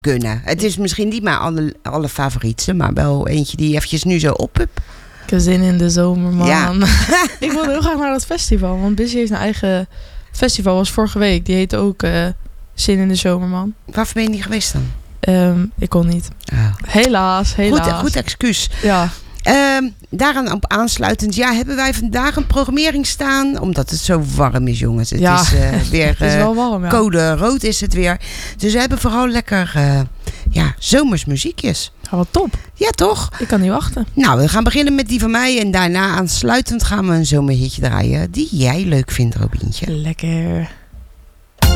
kunnen. Het is misschien niet mijn alle favoriete, maar wel eentje die eventjes nu zo op heb. Ik heb zin in de zomer, man. Ja. Ik wilde heel graag naar dat festival. Want Busy heeft een eigen festival. Was vorige week. Die heette ook Zin in de zomer, man. Waarvoor ben je niet geweest dan? Ik kon niet. Oh. Helaas. Goed excuus. Ja. Daaraan op aansluitend, hebben wij vandaag een programmering staan, omdat het zo warm is, jongens. Het is weer het is wel warm, ja. Code rood is het weer. Dus we hebben vooral lekker zomers muziekjes. Ja, wat top. Ja, toch? Ik kan niet wachten. Nou, we gaan beginnen met die van mij en daarna aansluitend gaan we een zomerhitje draaien die jij leuk vindt, Robientje. Lekker.